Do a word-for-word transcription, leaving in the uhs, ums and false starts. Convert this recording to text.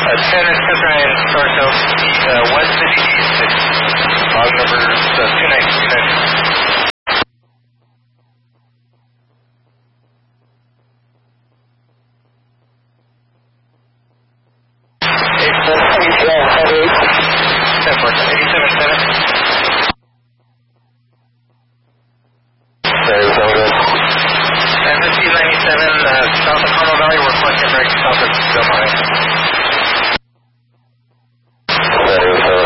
ten and Citroen Torso, uh, West City six. Log number uh, two nine two nine. eighty-seven seven. And fifteen ninety-seven, uh, south of Carmel Valley, we're collecting right south of Del Monte.